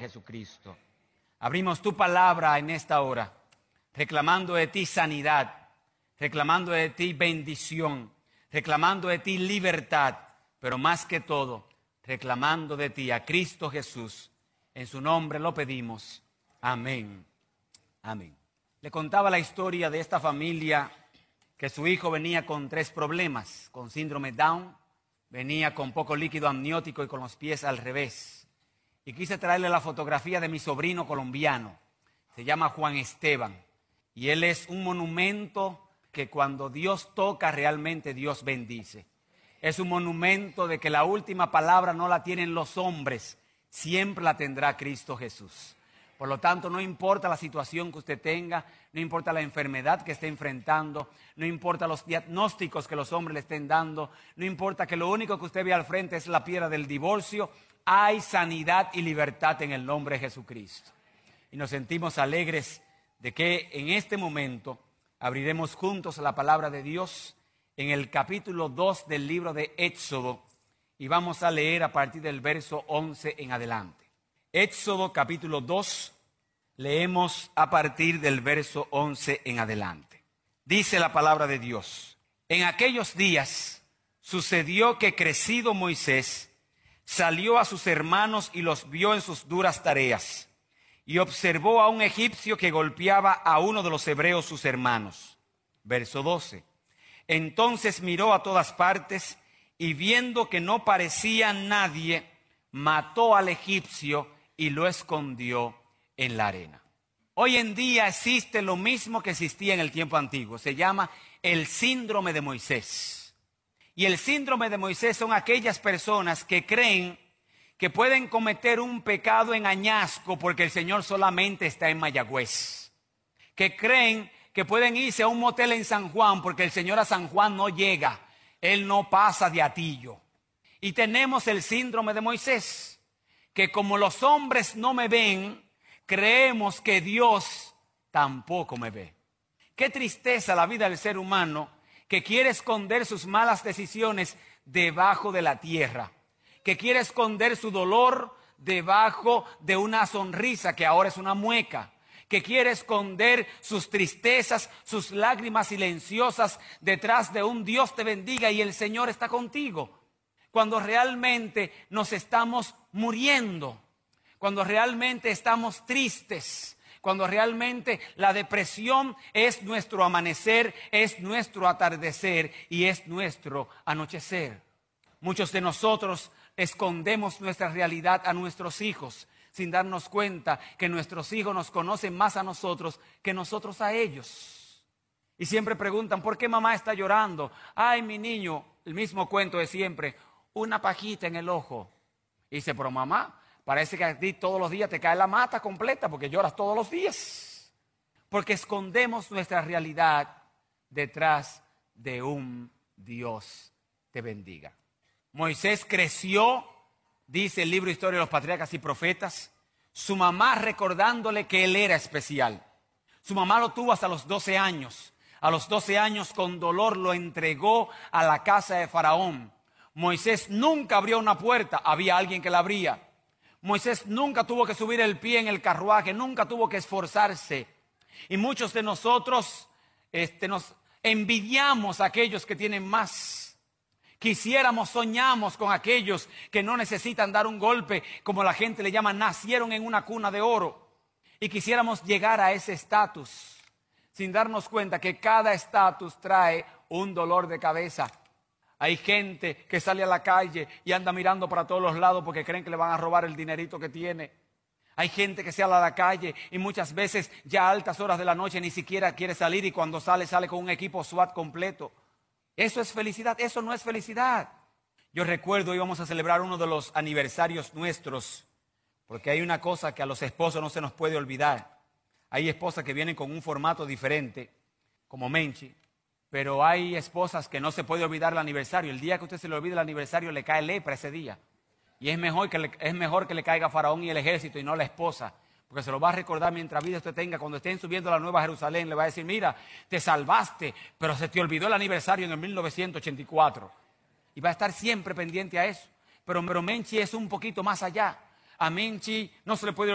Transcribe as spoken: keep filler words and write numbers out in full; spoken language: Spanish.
Jesucristo. Abrimos tu palabra en esta hora, reclamando de ti sanidad, reclamando de ti bendición, reclamando de ti libertad, pero más que todo, reclamando de ti a Cristo Jesús. En su nombre lo pedimos. Amén. Amén. Le contaba la historia de esta familia que su hijo venía con tres problemas, con síndrome Down, venía con poco líquido amniótico y con los pies al revés. Y quise traerle la fotografía de mi sobrino colombiano, se llama Juan Esteban, y él es un monumento que cuando Dios toca realmente Dios bendice. Es un monumento de que la última palabra no la tienen los hombres, siempre la tendrá Cristo Jesús. Por lo tanto, no importa la situación que usted tenga, no importa la enfermedad que esté enfrentando, no importa los diagnósticos que los hombres le estén dando, no importa que lo único que usted ve al frente es la piedra del divorcio, hay sanidad y libertad en el nombre de Jesucristo. Y nos sentimos alegres de que en este momento abriremos juntos la palabra de Dios en el capítulo dos del libro de Éxodo y vamos a leer a partir del verso once en adelante. Éxodo capítulo dos, leemos a partir del verso once en adelante. Dice la palabra de Dios: En aquellos días sucedió que crecido Moisés salió a sus hermanos y los vio en sus duras tareas, y observó a un egipcio que golpeaba a uno de los hebreos sus hermanos. Verso doce. Entonces miró a todas partes y viendo que no parecía nadie, mató al egipcio y lo escondió en la arena. Hoy en día existe lo mismo que existía en el tiempo antiguo. Se llama el síndrome de Moisés. Y el síndrome de Moisés son aquellas personas que creen que pueden cometer un pecado en Añasco porque el Señor solamente está en Mayagüez. Que creen que pueden irse a un motel en San Juan porque el Señor a San Juan no llega. Él no pasa de Atillo. Y tenemos el síndrome de Moisés, que como los hombres no me ven, creemos que Dios tampoco me ve. Qué tristeza la vida del ser humano que quiere esconder sus malas decisiones debajo de la tierra, que quiere esconder su dolor debajo de una sonrisa que ahora es una mueca, que quiere esconder sus tristezas, sus lágrimas silenciosas detrás de un Dios te bendiga y el Señor está contigo. Cuando realmente nos estamos muriendo, cuando realmente estamos tristes, cuando realmente la depresión es nuestro amanecer, es nuestro atardecer y es nuestro anochecer. Muchos de nosotros escondemos nuestra realidad a nuestros hijos sin darnos cuenta que nuestros hijos nos conocen más a nosotros que nosotros a ellos. Y siempre preguntan, ¿por qué mamá está llorando? Ay, mi niño, el mismo cuento de siempre. Una pajita en el ojo. Y dice, pero mamá, parece que a ti todos los días te cae la mata completa porque lloras todos los días. Porque escondemos nuestra realidad detrás de un Dios te bendiga. Moisés creció, dice el libro Historia de los Patriarcas y Profetas, su mamá recordándole que él era especial. Su mamá lo tuvo hasta los doce años. A los doce años con dolor lo entregó a la casa de Faraón. Moisés nunca abrió una puerta, había alguien que la abría. Moisés nunca tuvo que subir el pie en el carruaje, nunca tuvo que esforzarse. Y muchos de nosotros este, nos envidiamos a aquellos que tienen más. Quisiéramos, soñamos con aquellos que no necesitan dar un golpe, como la gente le llama, nacieron en una cuna de oro. Y quisiéramos llegar a ese estatus, sin darnos cuenta que cada estatus trae un dolor de cabeza. Hay gente que sale a la calle y anda mirando para todos los lados porque creen que le van a robar el dinerito que tiene. Hay gente que sale a la calle y muchas veces ya a altas horas de la noche ni siquiera quiere salir y cuando sale, sale con un equipo SWAT completo. ¿Eso es felicidad? Eso no es felicidad. Yo recuerdo, íbamos a celebrar uno de los aniversarios nuestros, porque hay una cosa que a los esposos no se nos puede olvidar. Hay esposas que vienen con un formato diferente, como Menchi. Pero hay esposas que no se puede olvidar el aniversario. El día que usted se le olvide el aniversario le cae lepra ese día. Y es mejor que le, es mejor que le caiga Faraón y el ejército y no la esposa. Porque se lo va a recordar mientras vida usted tenga. Cuando estén subiendo a la Nueva Jerusalén le va a decir, mira, te salvaste, pero se te olvidó el aniversario en el mil novecientos ochenta y cuatro. Y va a estar siempre pendiente a eso. Pero, pero Menchi es un poquito más allá. A Menchi no se le puede